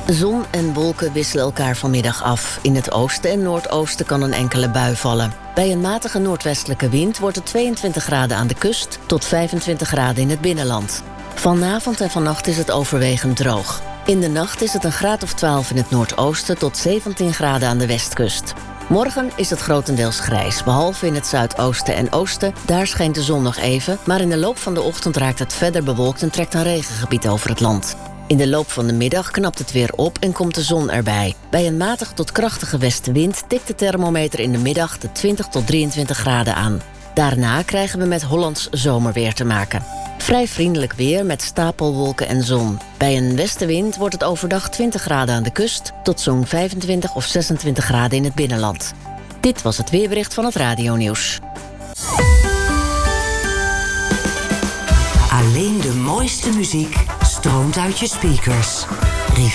Zon en wolken wisselen elkaar vanmiddag af. In het oosten en noordoosten kan een enkele bui vallen. Bij een matige noordwestelijke wind wordt het 22 graden aan de kust tot 25 graden in het binnenland. Vanavond en vannacht is het overwegend droog. In de nacht is het een graad of 12 in het noordoosten tot 17 graden aan de westkust. Morgen is het grotendeels grijs, behalve in het zuidoosten en oosten. Daar schijnt de zon nog even, maar in de loop van de ochtend raakt het verder bewolkt en trekt een regengebied over het land. In de loop van de middag knapt het weer op en komt de zon erbij. Bij een matige tot krachtige westenwind tikt de thermometer in de middag de 20 tot 23 graden aan. Daarna krijgen we met Hollands zomerweer te maken. Vrij vriendelijk weer met stapelwolken en zon. Bij een westenwind wordt het overdag 20 graden aan de kust tot zo'n 25 of 26 graden in het binnenland. Dit was het weerbericht van het radionieuws. Alleen de mooiste muziek stroomt uit je speakers.